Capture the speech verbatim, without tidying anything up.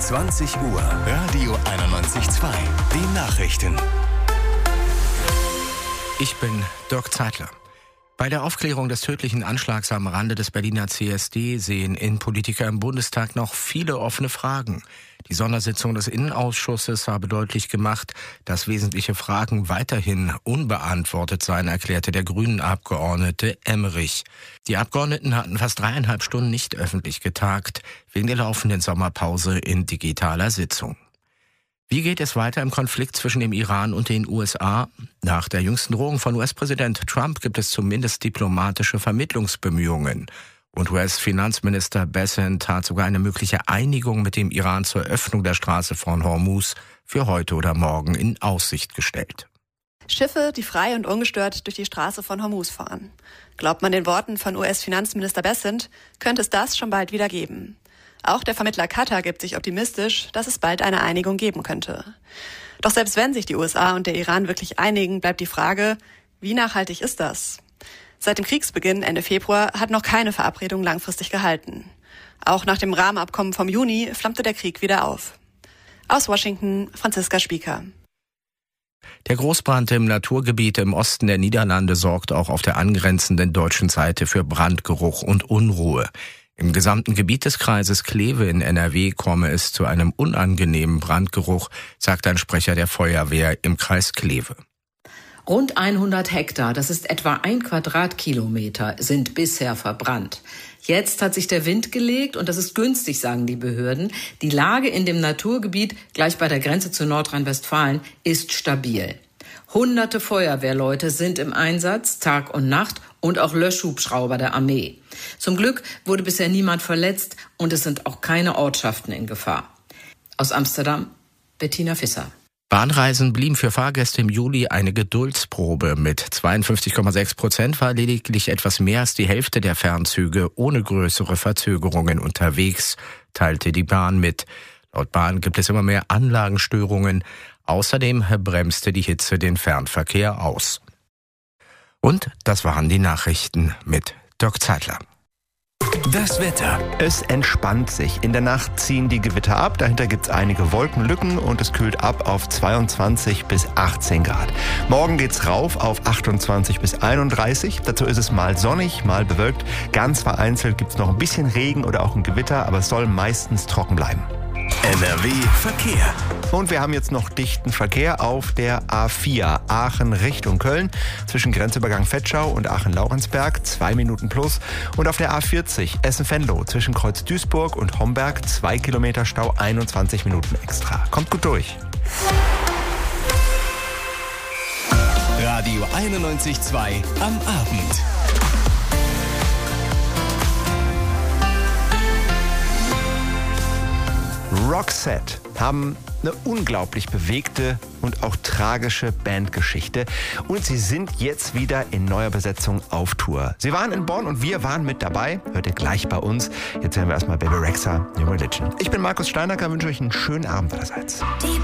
zwanzig Uhr. Radio einundneunzig Komma zwei. Die Nachrichten. Ich bin Dirk Zeitler. Bei der Aufklärung des tödlichen Anschlags am Rande des Berliner C S D sehen Innenpolitiker im Bundestag noch viele offene Fragen. Die Sondersitzung des Innenausschusses habe deutlich gemacht, dass wesentliche Fragen weiterhin unbeantwortet seien, erklärte der Grünen-Abgeordnete Emmerich. Die Abgeordneten hatten fast dreieinhalb Stunden nicht öffentlich getagt, wegen der laufenden Sommerpause in digitaler Sitzung. Wie geht es weiter im Konflikt zwischen dem Iran und den U S A? Nach der jüngsten Drohung von U S-Präsident Trump gibt es zumindest diplomatische Vermittlungsbemühungen. Und U S-Finanzminister Bessent hat sogar eine mögliche Einigung mit dem Iran zur Öffnung der Straße von Hormuz für heute oder morgen in Aussicht gestellt. Schiffe, die frei und ungestört durch die Straße von Hormuz fahren. Glaubt man den Worten von U S-Finanzminister Bessent, könnte es das schon bald wieder geben. Auch der Vermittler Katar gibt sich optimistisch, dass es bald eine Einigung geben könnte. Doch selbst wenn sich die U S A und der Iran wirklich einigen, bleibt die Frage, wie nachhaltig ist das? Seit dem Kriegsbeginn Ende Februar hat noch keine Verabredung langfristig gehalten. Auch nach dem Rahmenabkommen vom Juni flammte der Krieg wieder auf. Aus Washington, Franziska Spieker. Der Großbrand im Naturgebiet im Osten der Niederlande sorgt auch auf der angrenzenden deutschen Seite für Brandgeruch und Unruhe. Im gesamten Gebiet des Kreises Kleve in N R W komme es zu einem unangenehmen Brandgeruch, sagt ein Sprecher der Feuerwehr im Kreis Kleve. Rund hundert Hektar, das ist etwa ein Quadratkilometer, sind bisher verbrannt. Jetzt hat sich der Wind gelegt und das ist günstig, sagen die Behörden. Die Lage in dem Naturgebiet, gleich bei der Grenze zu Nordrhein-Westfalen, ist stabil. Hunderte Feuerwehrleute sind im Einsatz, Tag und Nacht, und auch Löschhubschrauber der Armee. Zum Glück wurde bisher niemand verletzt und es sind auch keine Ortschaften in Gefahr. Aus Amsterdam, Bettina Visser. Bahnreisen blieben für Fahrgäste im Juli eine Geduldsprobe. Mit zweiundfünfzig Komma sechs Prozent war lediglich etwas mehr als die Hälfte der Fernzüge ohne größere Verzögerungen unterwegs, teilte die Bahn mit. Laut Bahn gibt es immer mehr Anlagenstörungen. Außerdem bremste die Hitze den Fernverkehr aus. Und das waren die Nachrichten mit Dirk Zeitler. Das Wetter. Es entspannt sich. In der Nacht ziehen die Gewitter ab. Dahinter gibt es einige Wolkenlücken und es kühlt ab auf zweiundzwanzig bis achtzehn Grad. Morgen geht's rauf auf achtundzwanzig bis einunddreißig. Dazu ist es mal sonnig, mal bewölkt. Ganz vereinzelt gibt's noch ein bisschen Regen oder auch ein Gewitter, aber es soll meistens trocken bleiben. N R W Verkehr. Und wir haben jetzt noch dichten Verkehr auf der A vier Aachen Richtung Köln zwischen Grenzübergang Vetschau und Aachen-Laurenzberg, zwei Minuten plus. Und auf der A vierzig Essen-Venlo zwischen Kreuz Duisburg und Homberg, zwei Kilometer Stau, einundzwanzig Minuten extra. Kommt gut durch. Radio einundneunzig Komma zwei am Abend. Roxette haben eine unglaublich bewegte und auch tragische Bandgeschichte und sie sind jetzt wieder in neuer Besetzung auf Tour. Sie waren in Bonn und wir waren mit dabei. Hört ihr gleich bei uns. Jetzt hören wir erstmal Bebe Rexha, New Religion. Ich bin Markus Steinacker, wünsche euch einen schönen Abend allerseits.